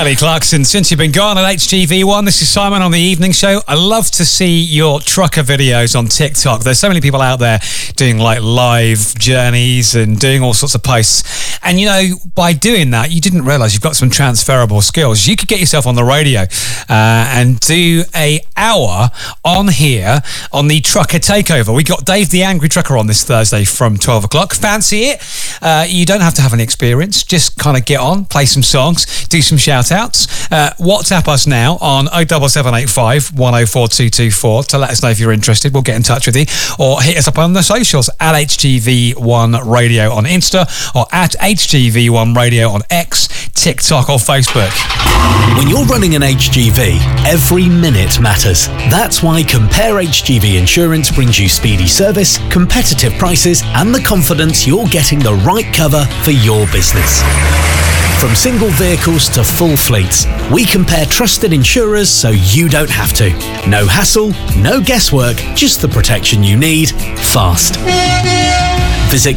Kelly Clarkson, Since You've Been Gone at HGV1. This is Simon on the evening show. I love to see your trucker videos on TikTok. There's so many people out there doing like live journeys and doing all sorts of posts. And you know, by doing that, you didn't realise you've got some transferable skills. You could get yourself on the radio and do a hour on here on the Trucker Takeover. We got Dave the Angry Trucker on this Thursday from 12 o'clock. Fancy it? You don't have to have any experience. Just kind of get on, play some songs, do some shout outs. WhatsApp us now on 07785 104224 to let us know if you're interested. We'll get in touch with you, or hit us up on the socials at HGV1 Radio on Insta, or at HGV1 Radio on X, TikTok or Facebook. When you're running an HGV, every minute matters. That's why Compare HGV Insurance brings you speedy service, competitive prices and the confidence you're getting the right cover for your business. From single vehicles to full fleets, we compare trusted insurers so you don't have to. No hassle, no guesswork, just the protection you need, fast. Visit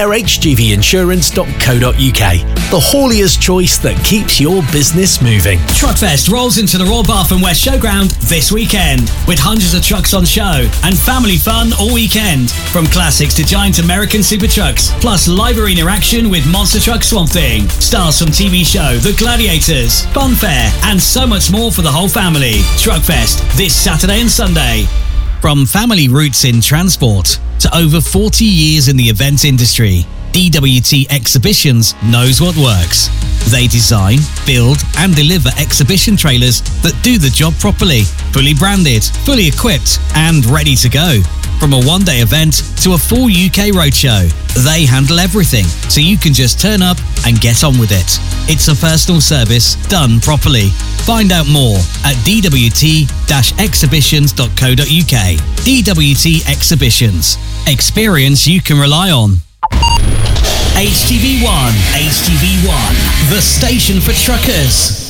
comparehgvinsurance.co.uk, the haulier's choice that keeps your business moving. Truckfest rolls into the Royal Bath and West Showground this weekend, with hundreds of trucks on show and family fun all weekend. From classics to giant American super trucks, plus live arena action with Monster Truck Swamp Thing, stars from TV show The Gladiators, fun fair, and so much more for the whole family. Truckfest this Saturday and Sunday. From family roots in transport to over 40 years in the event industry, DWT Exhibitions knows what works. They design, build and deliver exhibition trailers that do the job properly, fully branded, fully equipped and ready to go. From a one-day event to a full UK roadshow, they handle everything so you can just turn up and get on with it. It's a personal service done properly. Find out more at dwt-exhibitions.co.uk. DWT Exhibitions. Experience you can rely on. HGV1, the station for truckers.